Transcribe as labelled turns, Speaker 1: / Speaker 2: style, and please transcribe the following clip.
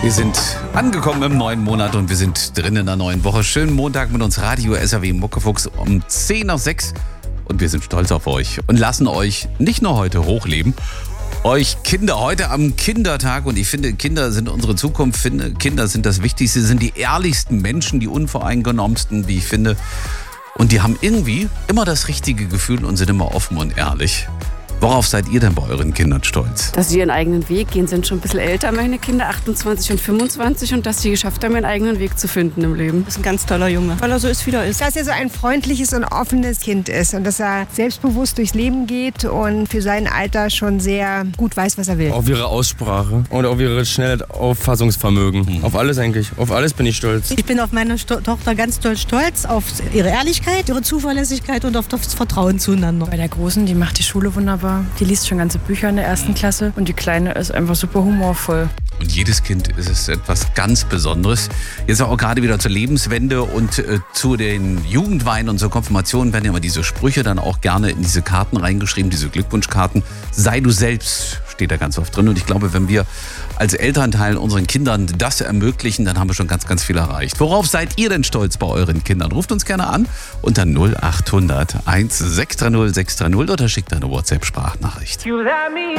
Speaker 1: Wir sind angekommen im neuen Monat und wir sind drin in der neuen Woche. Schönen Montag mit uns Radio SAW Muckefuchs um 10 nach 6. Und wir sind stolz auf euch und lassen euch nicht nur heute hochleben, euch Kinder heute am Kindertag. Und ich finde, Kinder sind unsere Zukunft. Kinder sind das Wichtigste, sind die ehrlichsten Menschen, die unvoreingenommensten, wie ich finde. Und die haben irgendwie immer das richtige Gefühl und sind immer offen und ehrlich. Worauf seid ihr denn bei euren Kindern stolz?
Speaker 2: Dass sie ihren eigenen Weg gehen, sind schon ein bisschen älter, meine Kinder, 28 und 25. Und dass sie geschafft haben, ihren eigenen Weg zu finden im Leben.
Speaker 3: Das ist ein ganz toller Junge, weil er so ist, wie er ist.
Speaker 4: Dass er so ein freundliches und offenes Kind ist und dass er selbstbewusst durchs Leben geht und für sein Alter schon sehr gut weiß, was er will.
Speaker 5: Auf ihre Aussprache und auf ihre schnelle Auffassungsvermögen. Auf alles eigentlich. Auf alles bin ich stolz.
Speaker 3: Ich bin auf meine Tochter ganz doll stolz, auf ihre Ehrlichkeit, ihre Zuverlässigkeit und auf das Vertrauen zueinander.
Speaker 6: Bei der Großen, die macht die Schule wunderbar. Die liest schon ganze Bücher in der 1. Klasse und die Kleine ist einfach super humorvoll.
Speaker 1: Und jedes Kind ist es etwas ganz Besonderes. Jetzt auch gerade wieder zur Lebenswende und zu den Jugendweihen und zur Konfirmation werden ja immer diese Sprüche dann auch gerne in diese Karten reingeschrieben, diese Glückwunschkarten. Sei du selbst, steht da ganz oft drin. Und ich glaube, wenn wir als Elternteil unseren Kindern das ermöglichen, dann haben wir schon ganz, ganz viel erreicht. Worauf seid ihr denn stolz bei euren Kindern? Ruft uns gerne an unter 0800 1630 630 oder schickt eine WhatsApp-Sprachnachricht.
Speaker 7: You let me